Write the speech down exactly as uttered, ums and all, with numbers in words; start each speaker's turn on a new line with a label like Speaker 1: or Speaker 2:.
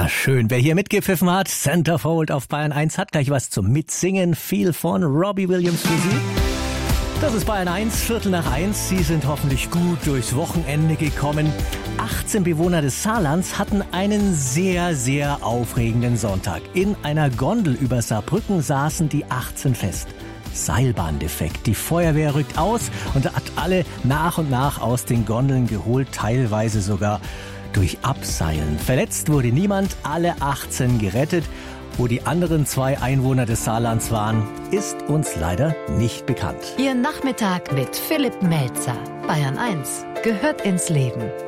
Speaker 1: Ja, schön. Wer hier mitgepfiffen hat, Centerfold auf Bayern eins, hat gleich was zum Mitsingen. Viel von Robbie Williams für Sie. Das ist Bayern eins, Viertel nach eins. Sie sind hoffentlich gut durchs Wochenende gekommen. achtzehn Bewohner des Saarlands hatten einen sehr, sehr aufregenden Sonntag. In einer Gondel über Saarbrücken saßen die achtzehn fest. Seilbahndefekt. Die Feuerwehr rückt aus und hat alle nach und nach aus den Gondeln geholt, teilweise sogar durch Abseilen. Verletzt wurde niemand, alle achtzehn gerettet. Wo die anderen zwei Einwohner des Saarlands waren, ist uns leider nicht bekannt.
Speaker 2: Ihr Nachmittag mit Philipp Melzer. Bayern eins gehört ins Leben.